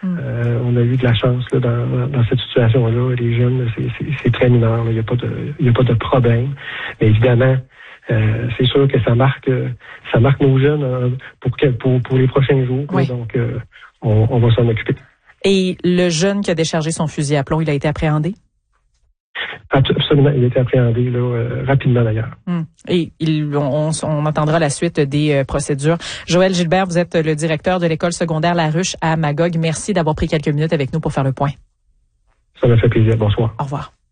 On a eu de la chance là, dans cette situation-là. Les jeunes, c'est très mineur. Il n'y a pas de problème. Mais évidemment, c'est sûr que ça marque nos jeunes pour les prochains jours. Oui. Donc, on va s'en occuper. Et le jeune qui a déchargé son fusil à plomb, il a été appréhendé? Absolument, il a été appréhendé là, rapidement d'ailleurs. Et on entendra la suite des procédures. Joël Gilbert, vous êtes le directeur de l'école secondaire La Ruche à Magog. Merci d'avoir pris quelques minutes avec nous pour faire le point. Ça m'a fait plaisir. Bonsoir. Au revoir.